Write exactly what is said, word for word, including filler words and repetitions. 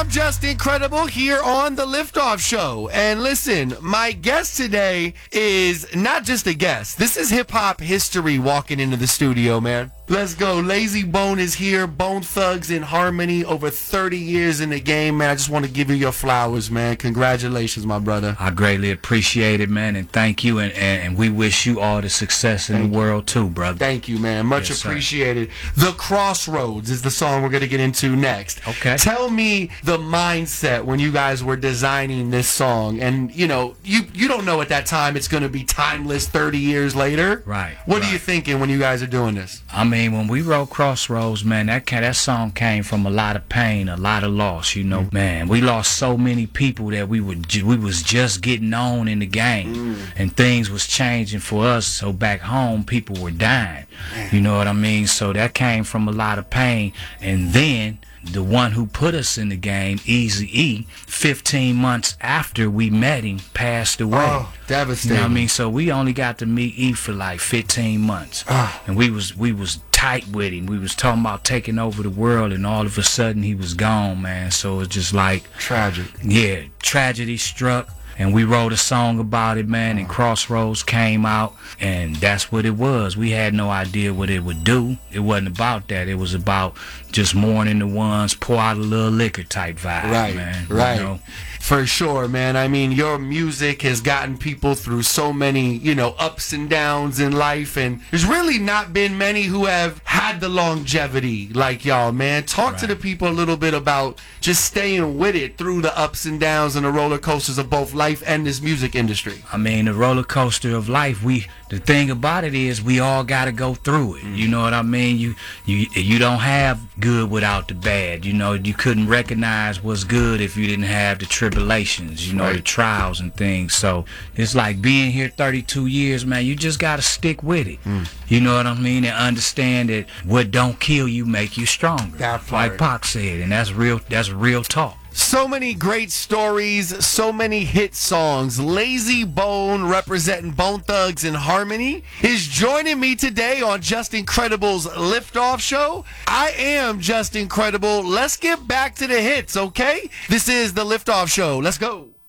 I'm just incredible here on the Liftoff Show. And listen, my guest today is not just a guest. This is hip-hop history walking into the studio, man. Let's go. Layzie Bone is here. Bone Thugs in Harmony. Over thirty years in the game, man. I just want to give you your flowers, man. Congratulations, my brother. I greatly appreciate it, man, and thank you, and, and, and we wish you all the success in Thank the world, too, brother. Thank you, man. Much Yes, appreciated. The Crossroads is the song we're going to get into next. Okay. Tell me the mindset when you guys were designing this song. And, you know, you, you don't know at that time it's going to be timeless thirty years later. Right. What right. are you thinking when you guys are doing this? I mean, when we wrote Crossroads, man, that ca- that song came from a lot of pain, a lot of loss, you know. Mm. Man, we lost so many people that we were ju- we was just getting on in the game, mm. and things was changing for us. So back home, people were dying. Man. You know what I mean? So that came from a lot of pain. And then the one who put us in the game, Eazy-E, fifteen months after we met him, passed away. Oh, devastating. You know what I mean? So we only got to meet E for like fifteen months. Oh. And we was we was tight with him. We was talking about taking over the world, and all of a sudden he was gone, man. So it's just like tragic. Yeah, tragedy struck. And we wrote a song about it, man, and Crossroads came out, and that's what it was. We had no idea what it would do. It wasn't about that. It was about just mourning the ones, pour out a little liquor type vibe, right, man. Right, you know? For sure, man. I mean, your music has gotten people through so many, you know, ups and downs in life, and there's really not been many who have had the longevity like y'all, man. Talk right. to the people a little bit about just staying with it through the ups and downs and the roller coasters of both life and this music industry. I mean, the roller coaster of life, we the thing about it is we all got to go through it. Mm. You know what I mean? You you you don't have good without the bad. You know, you couldn't recognize what's good if you didn't have the tribulations, you know, right. the trials and things. So it's like being here thirty-two years, man, you just got to stick with it. Mm. You know what I mean? And understand that what don't kill you make you stronger. That like Pac said, and that's real that's real talk. So many great stories, so many hit songs. Layzie Bone, representing Bone Thugs in Harmony, is joining me today on Just Incredible's Liftoff Show. I am Just Incredible. Let's get back to the hits, okay? This is the Liftoff Show. Let's go.